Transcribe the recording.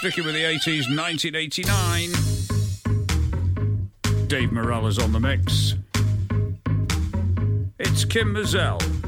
Sticking with the 80s, 1989. Dave Morales on the mix. It's Kim Mazel.